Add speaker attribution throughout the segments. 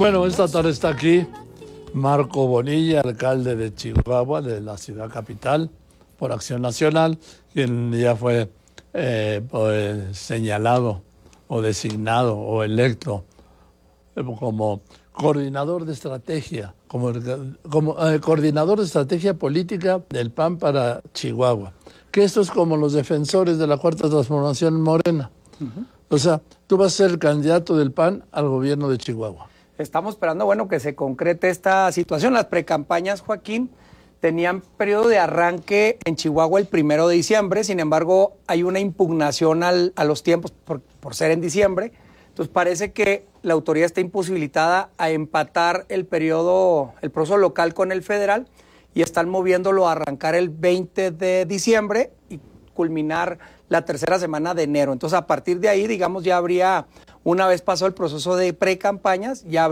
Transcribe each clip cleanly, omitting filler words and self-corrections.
Speaker 1: Bueno, esta tarde está aquí Marco Bonilla, alcalde de Chihuahua, de la ciudad capital, por Acción Nacional, quien ya fue pues, señalado o designado o electo como coordinador de estrategia, como coordinador de estrategia política del PAN para Chihuahua. Que esto es como los defensores de la Cuarta Transformación en Morena. O sea, tú vas a ser el candidato del PAN al gobierno de Chihuahua.
Speaker 2: Estamos esperando, bueno, que se concrete esta situación. Las precampañas, Joaquín, tenían periodo de arranque en Chihuahua el 1 de diciembre. Sin embargo, hay una impugnación a los tiempos por ser en diciembre. Entonces, parece que la autoridad está imposibilitada a empatar el proceso local con el federal y están moviéndolo a arrancar el 20 de diciembre y culminar la tercera semana de enero. Entonces, a partir de ahí, digamos, ya habría, una vez pasó el proceso de precampañas, ya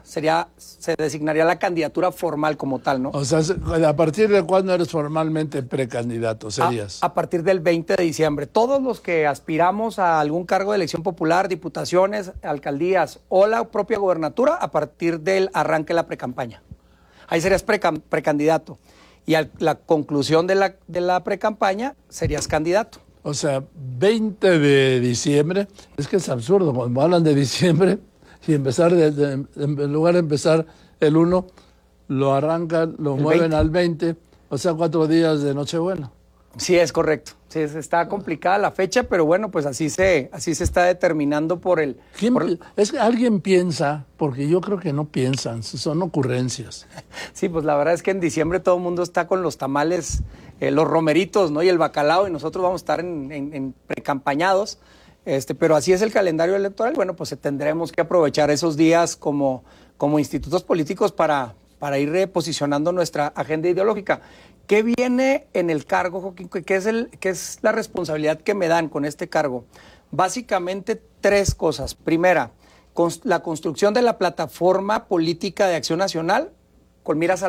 Speaker 2: se designaría la candidatura formal como tal, ¿no?
Speaker 1: O sea, ¿a partir de cuándo eres formalmente precandidato? Serías.
Speaker 2: A partir del 20 de diciembre. Todos los que aspiramos a algún cargo de elección popular, diputaciones, alcaldías o la propia gobernatura, a partir del arranque de la precampaña. Ahí serías precandidato. Y a la conclusión de la precampaña serías candidato.
Speaker 1: O sea, 20 de diciembre, es que es absurdo, cuando hablan de diciembre y empezar, en lugar de empezar el 1, lo arrancan, lo mueven 20. Al 20, o sea, 4 días de Nochebuena.
Speaker 2: Sí, es correcto. Sí, está complicada la fecha, pero bueno, pues así se está determinando por el...
Speaker 1: Es que alguien piensa, porque yo creo que no piensan, son ocurrencias.
Speaker 2: Sí, pues la verdad es que en diciembre todo el mundo está con los tamales, los romeritos, ¿no? Y el bacalao, y nosotros vamos a estar en precampañados, pero así es el calendario electoral. Bueno, pues tendremos que aprovechar esos días como institutos políticos para ir reposicionando nuestra agenda ideológica. ¿Qué viene en el cargo, Joaquín? ¿Qué es la responsabilidad que me dan con este cargo? Básicamente 3 cosas. Primera, la construcción de la plataforma política de Acción Nacional con miras a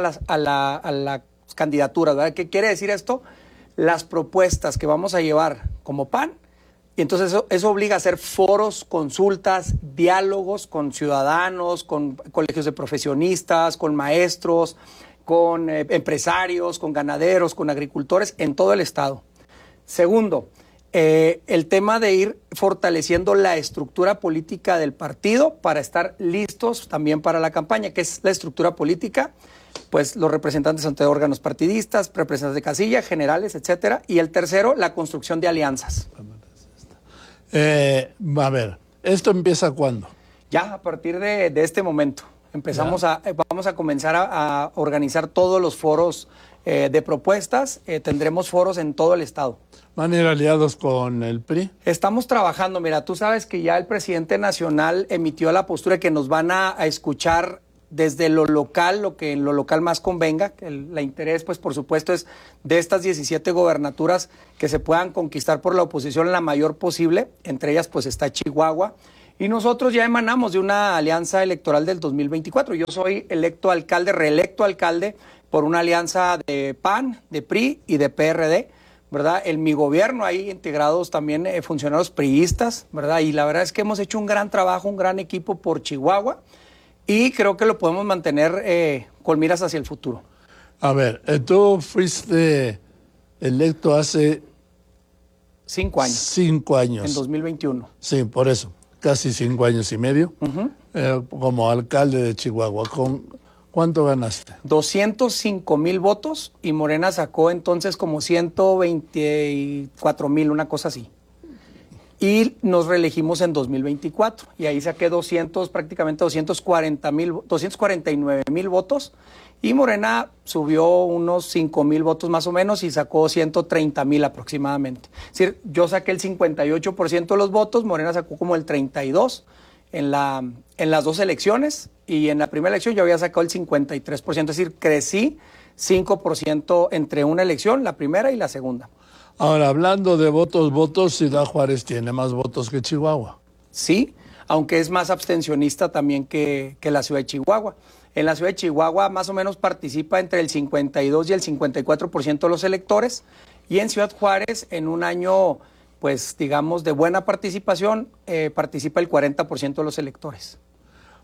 Speaker 2: las candidaturas, ¿verdad? ¿Qué quiere decir esto? Las propuestas que vamos a llevar como PAN, y entonces eso obliga a hacer foros, consultas, diálogos con ciudadanos, con colegios de profesionistas, con maestros, con empresarios, con ganaderos, con agricultores en todo el estado. Segundo, el tema de ir fortaleciendo la estructura política del partido para estar listos también para la campaña. ¿Qué es la estructura política? Pues los representantes ante órganos partidistas, representantes de casilla, generales, etcétera. Y el tercero, la construcción de alianzas.
Speaker 1: A ver, ¿esto empieza cuándo?
Speaker 2: Ya, a partir de este momento. Vamos a comenzar a organizar todos los foros de propuestas. Tendremos foros en todo el estado.
Speaker 1: ¿Van a ir aliados con el PRI?
Speaker 2: Estamos trabajando. Mira, tú sabes que ya el presidente nacional emitió la postura que nos van a escuchar desde lo local, lo que en lo local más convenga. El interés, pues, por supuesto, es de estas 17 gobernaturas que se puedan conquistar por la oposición la mayor posible. Entre ellas, pues, está Chihuahua. Y nosotros ya emanamos de una alianza electoral del 2024. Yo soy reelecto alcalde por una alianza de PAN, de PRI y de PRD, ¿verdad? En mi gobierno hay integrados también funcionarios priistas, ¿verdad? Y la verdad es que hemos hecho un gran trabajo, un gran equipo por Chihuahua y creo que lo podemos mantener con miras hacia el futuro.
Speaker 1: A ver, tú fuiste electo hace...
Speaker 2: 5 años.
Speaker 1: 5 años.
Speaker 2: En 2021.
Speaker 1: Sí, por eso. Casi 5 años y medio, como alcalde de Chihuahua. ¿Cuánto ganaste?
Speaker 2: 205,000 votos y Morena sacó entonces como 124,000, una cosa así. Y nos reelegimos en 2024 y ahí saqué prácticamente 249,000 votos y Morena subió unos 5,000 votos más o menos y sacó 130,000 aproximadamente. Es decir, yo saqué el 58% de los votos, Morena sacó como el 32% en las 2 elecciones y en la primera elección yo había sacado el 53%, es decir, crecí 5% entre una elección, la primera y la segunda.
Speaker 1: Ahora, hablando de votos, Ciudad Juárez tiene más votos que Chihuahua.
Speaker 2: Sí, aunque es más abstencionista también que la ciudad de Chihuahua. En la ciudad de Chihuahua más o menos participa entre el 52 y el 54% de los electores y en Ciudad Juárez en un año, pues digamos, de buena participación, participa el 40% de los electores.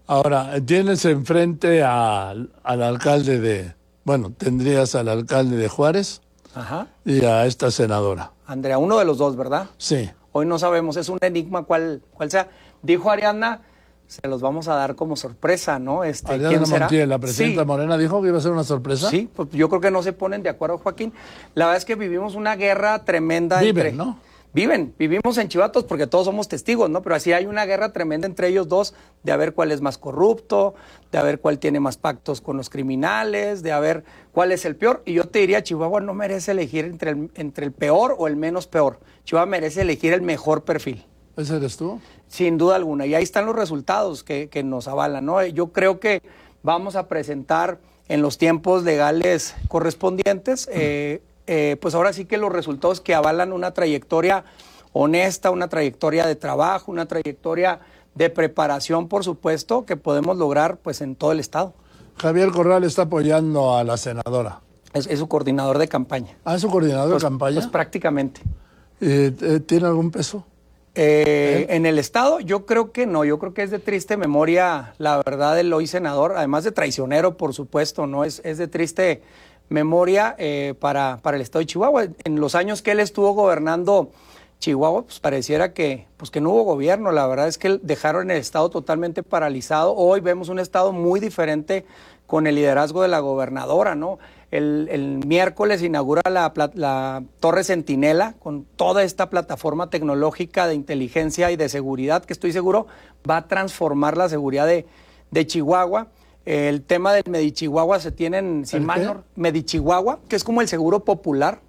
Speaker 1: Ahora, tienes enfrente al alcalde tendrías al alcalde de Juárez
Speaker 2: Ajá.
Speaker 1: y a esta senadora.
Speaker 2: Andrea, uno de los dos, ¿verdad?
Speaker 1: Sí.
Speaker 2: Hoy no sabemos, es un enigma cuál sea. Dijo Ariadna, se los vamos a dar como sorpresa, ¿no?
Speaker 1: Ariadna
Speaker 2: ¿quién será?
Speaker 1: Montiel, la presidenta
Speaker 2: Sí.
Speaker 1: Morena, dijo que iba a ser una sorpresa.
Speaker 2: Sí, pues yo creo que no se ponen de acuerdo, Joaquín. La verdad es que vivimos una guerra tremenda
Speaker 1: ¿no?
Speaker 2: Vivimos en chivatos porque todos somos testigos, ¿no? Pero así hay una guerra tremenda entre ellos dos de a ver cuál es más corrupto, de a ver cuál tiene más pactos con los criminales, de a ver cuál es el peor. Y yo te diría, Chihuahua no merece elegir entre el peor o el menos peor. Chihuahua merece elegir el mejor perfil.
Speaker 1: ¿Ese eres tú?
Speaker 2: Sin duda alguna. Y ahí están los resultados que nos avalan, ¿no? Yo creo que vamos a presentar en los tiempos legales correspondientes, pues ahora sí que los resultados que avalan una trayectoria honesta, una trayectoria de trabajo, una trayectoria de preparación, por supuesto, que podemos lograr pues en todo el estado.
Speaker 1: Javier Corral está apoyando a la senadora.
Speaker 2: Es su coordinador de campaña.
Speaker 1: ¿Ah, es su coordinador
Speaker 2: Pues,
Speaker 1: de campaña?
Speaker 2: Pues prácticamente.
Speaker 1: ¿Tiene algún peso?
Speaker 2: En el estado yo creo que no, yo creo que es de triste memoria, la verdad, el hoy senador, además de traicionero, por supuesto, no es de triste memoria para el estado de Chihuahua. En los años que él estuvo gobernando Chihuahua, pues pareciera que no hubo gobierno. La verdad es que dejaron el estado totalmente paralizado. Hoy vemos un estado muy diferente con el liderazgo de la gobernadora, ¿no? El miércoles inaugura la Torre Centinela con toda esta plataforma tecnológica de inteligencia y de seguridad que estoy seguro va a transformar la seguridad de Chihuahua. El tema del Medichihuahua se tienen, sin mal no, Medichihuahua, que es como el seguro popular.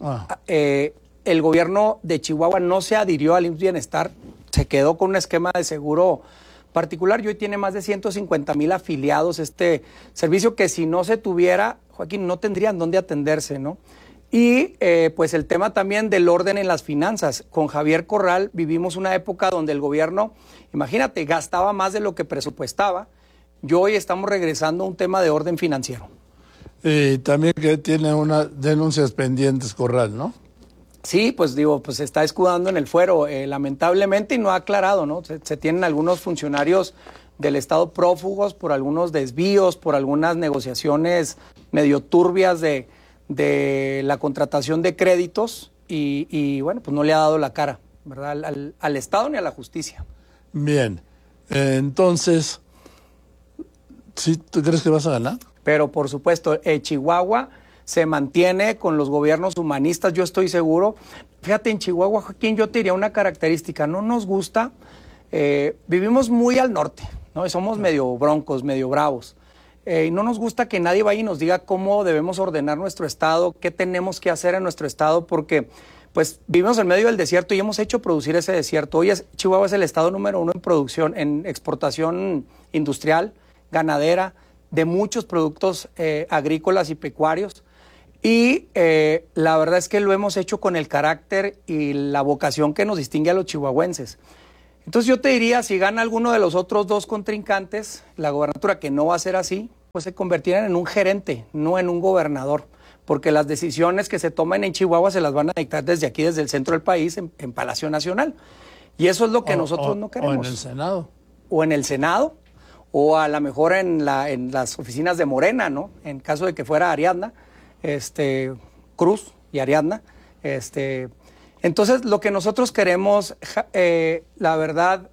Speaker 2: El gobierno de Chihuahua no se adhirió al IMSS Bienestar, se quedó con un esquema de seguro particular y hoy tiene más de 150,000 afiliados este servicio que si no se tuviera, Joaquín, no tendrían dónde atenderse, ¿no? Y pues el tema también del orden en las finanzas. Con Javier Corral vivimos una época donde el gobierno, imagínate, gastaba más de lo que presupuestaba. Y hoy estamos regresando a un tema de orden financiero.
Speaker 1: Y también que tiene unas denuncias pendientes Corral, ¿no?
Speaker 2: Sí, pues digo, pues se está escudando en el fuero, lamentablemente, y no ha aclarado, ¿no? Se tienen algunos funcionarios del Estado prófugos por algunos desvíos, por algunas negociaciones medio turbias de la contratación de créditos y bueno, pues no le ha dado la cara, ¿verdad? Al Estado ni a la justicia.
Speaker 1: Bien, entonces, ¿sí tú crees que vas a ganar?
Speaker 2: Pero por supuesto, Chihuahua se mantiene con los gobiernos humanistas, yo estoy seguro. Fíjate, en Chihuahua, Joaquín, yo te diría una característica, no nos gusta, vivimos muy al norte, ¿no? Y somos medio broncos, medio bravos. Y no nos gusta que nadie vaya y nos diga cómo debemos ordenar nuestro estado, qué tenemos que hacer en nuestro estado, porque pues vivimos en medio del desierto y hemos hecho producir ese desierto. Hoy Chihuahua es el estado número 1 en producción, en exportación industrial, ganadera, de muchos productos agrícolas y pecuarios. Y la verdad es que lo hemos hecho con el carácter y la vocación que nos distingue a los chihuahuenses. Entonces yo te diría, si gana alguno de los otros dos contrincantes, la gobernatura, que no va a ser así, pues se convertirán en un gerente, no en un gobernador, porque las decisiones que se toman en Chihuahua se las van a dictar desde aquí, desde el centro del país, en Palacio Nacional. Y eso es lo que nosotros no queremos.
Speaker 1: O en el Senado.
Speaker 2: O en el Senado, o a lo mejor en las oficinas de Morena, ¿no? En caso de que fuera Ariadna, Cruz y Ariadna. Entonces, lo que nosotros queremos, la verdad,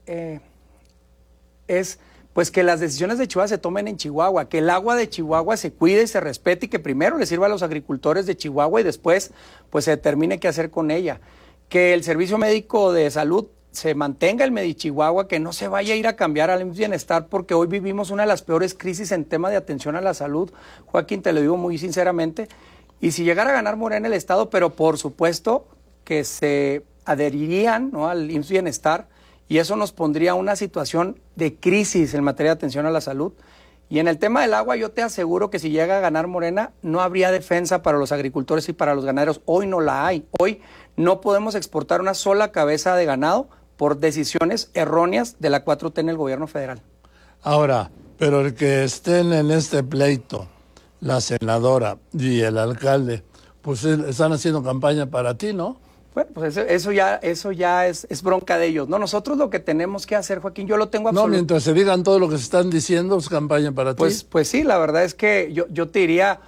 Speaker 2: es pues que las decisiones de Chihuahua se tomen en Chihuahua, que el agua de Chihuahua se cuide y se respete y que primero le sirva a los agricultores de Chihuahua y después pues se determine qué hacer con ella. Que el servicio médico de salud se mantenga el Medichihuahua, que no se vaya a ir a cambiar al IMSS Bienestar, porque hoy vivimos una de las peores crisis en tema de atención a la salud. Joaquín, te lo digo muy sinceramente. Y si llegara a ganar Morena el Estado, pero por supuesto que se adherirían, ¿no?, al IMSS Bienestar, y eso nos pondría una situación de crisis en materia de atención a la salud. Y en el tema del agua, yo te aseguro que si llega a ganar Morena, no habría defensa para los agricultores y para los ganaderos. Hoy no la hay. Hoy no podemos exportar una sola cabeza de ganado por decisiones erróneas de la 4T en el gobierno federal.
Speaker 1: Ahora, pero el que estén en este pleito, la senadora y el alcalde, pues están haciendo campaña para ti, ¿no?
Speaker 2: Bueno, pues eso ya es bronca de ellos, ¿no? Nosotros lo que tenemos que hacer, Joaquín, yo lo tengo
Speaker 1: No, mientras se digan todo lo que se están diciendo, es campaña para ti.
Speaker 2: Pues sí, la verdad es que yo te diría,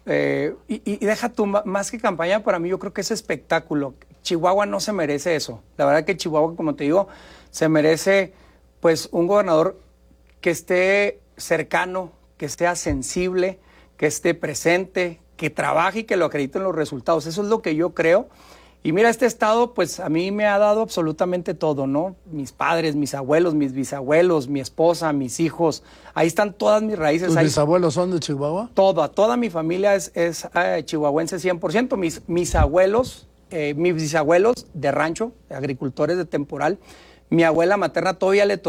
Speaker 2: y deja tú, más que campaña, para mí yo creo que es espectáculo. Chihuahua no se merece eso. La verdad que Chihuahua, como te digo, se merece pues un gobernador que esté cercano, que esté sensible, que esté presente, que trabaje y que lo acredite en los resultados. Eso es lo que yo creo. Y mira, este estado, pues a mí me ha dado absolutamente todo, ¿no? Mis padres, mis abuelos, mis bisabuelos, mi esposa, mis hijos. Ahí están todas mis raíces.
Speaker 1: ¿Tus bisabuelos son de Chihuahua?
Speaker 2: Toda mi familia es chihuahuense 100%. Mis abuelos, mis bisabuelos de rancho, agricultores de temporal. Mi abuela paterna todavía le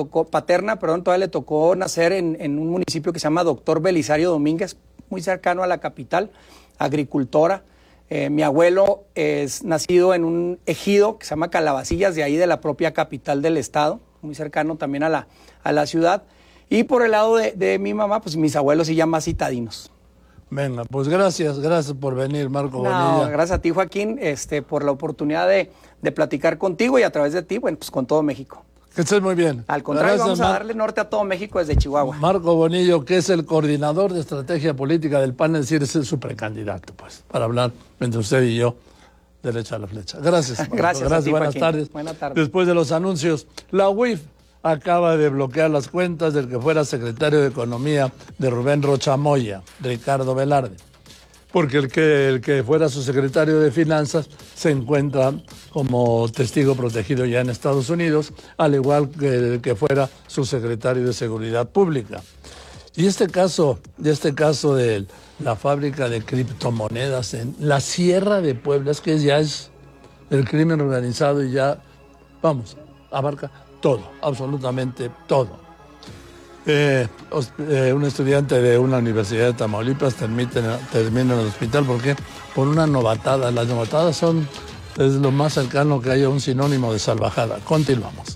Speaker 2: tocó nacer en un municipio que se llama Doctor Belisario Domínguez, muy cercano a la capital, agricultora. Mi abuelo es nacido en un ejido que se llama Calabacillas, de ahí de la propia capital del estado, muy cercano también a la ciudad. Y por el lado de mi mamá, pues mis abuelos sí ya más citadinos.
Speaker 1: Venga, pues gracias por venir, Marco Bonilla.
Speaker 2: Gracias a ti, Joaquín, por la oportunidad de platicar contigo y a través de ti, bueno, pues con todo México.
Speaker 1: Que estés muy bien.
Speaker 2: Al contrario, gracias, vamos a darle norte a todo México desde Chihuahua.
Speaker 1: Marco Bonillo, que es el coordinador de estrategia política del PAN, es decir, es su precandidato, pues, para hablar entre usted y yo, derecha a la flecha. Gracias, Marco.
Speaker 2: Gracias a ti,
Speaker 1: buenas
Speaker 2: Joaquín.
Speaker 1: tardes.
Speaker 2: Buenas tardes.
Speaker 1: Después de los anuncios, la UIF acaba de bloquear las cuentas del que fuera secretario de Economía de Rubén Rocha Moya, Ricardo Velarde, porque el que fuera su secretario de Finanzas se encuentra como testigo protegido ya en Estados Unidos, al igual que el que fuera su secretario de Seguridad Pública. Y este caso de la fábrica de criptomonedas en la Sierra de Puebla, es que ya es el crimen organizado y ya, abarca todo, absolutamente todo. Un estudiante de una universidad de Tamaulipas termina en el hospital porque por una novatada. Las novatadas es lo más cercano que hay a un sinónimo de salvajada. Continuamos.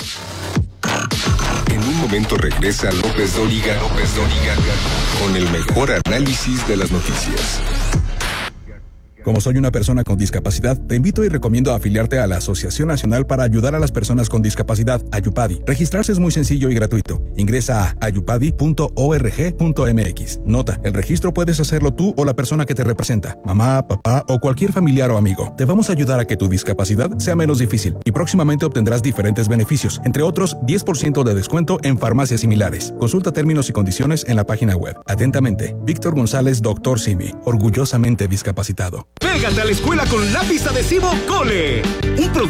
Speaker 3: En un momento regresa López Dóriga con el mejor análisis de las noticias.
Speaker 4: Como soy una persona con discapacidad, te invito y recomiendo afiliarte a la Asociación Nacional para Ayudar a las Personas con Discapacidad, Ayupadi. Registrarse es muy sencillo y gratuito. Ingresa a ayupadi.org.mx. Nota, el registro puedes hacerlo tú o la persona que te representa, mamá, papá o cualquier familiar o amigo. Te vamos a ayudar a que tu discapacidad sea menos difícil y próximamente obtendrás diferentes beneficios, entre otros 10% de descuento en farmacias similares. Consulta términos y condiciones en la página web. Atentamente, Víctor González, Dr. Simi, orgullosamente discapacitado.
Speaker 5: Pégate a la escuela con lápiz adhesivo Cole. Un producto